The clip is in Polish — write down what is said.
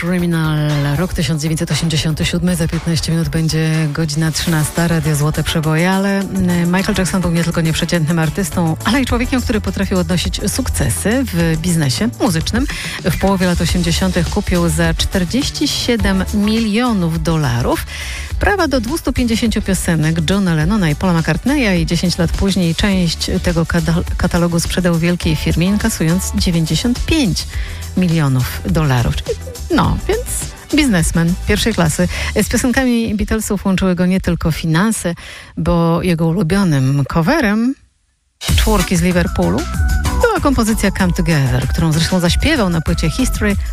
Criminal, rok 1987, za 15 minut będzie godzina 13, Radio Złote Przeboje, ale Michael Jackson był nie tylko nieprzeciętnym artystą, ale i człowiekiem, który potrafił odnosić sukcesy w biznesie muzycznym. W połowie lat 80. kupił za $47 milionów prawa do 250 piosenek Johna Lennona i Paula McCartneya i 10 lat później część tego katalogu sprzedał wielkiej firmie, inkasując $95 milionów. Więc biznesmen pierwszej klasy. Z piosenkami Beatlesów łączyły go nie tylko finanse, bo jego ulubionym coverem czwórki z Liverpoolu była kompozycja Come Together, którą zresztą zaśpiewał na płycie History